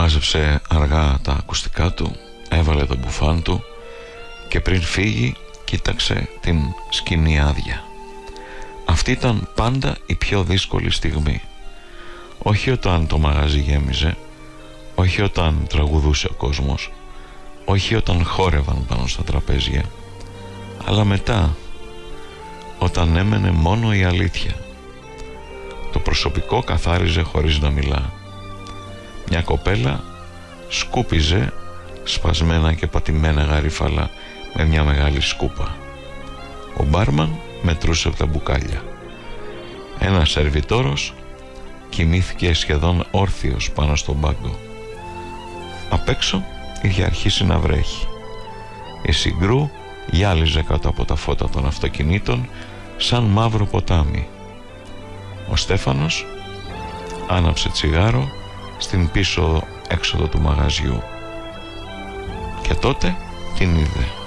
Μάζεψε αργά τα ακουστικά του, έβαλε το μπουφάν του και πριν φύγει κοίταξε την σκηνή άδεια. Αυτή ήταν πάντα η πιο δύσκολη στιγμή. Όχι όταν το μαγαζί γέμιζε, όχι όταν τραγουδούσε ο κόσμος, όχι όταν χόρευαν πάνω στα τραπέζια, αλλά μετά, όταν έμενε μόνο η αλήθεια. Το προσωπικό καθάριζε χωρίς να μιλά. Μια κοπέλα σκούπιζε σπασμένα και πατημένα γαρίφαλα με μια μεγάλη σκούπα. Ο μπάρμαν μετρούσε τα μπουκάλια. Ένας σερβιτόρος κοιμήθηκε σχεδόν όρθιος πάνω στον πάγκο. Απ' έξω είχε αρχίσει να βρέχει. Η Συγκρού γυάλιζε κάτω από τα φώτα των αυτοκινήτων σαν μαύρο ποτάμι. Ο Στέφανος άναψε τσιγάρο στην πίσω έξοδο του μαγαζιού και τότε την είδε.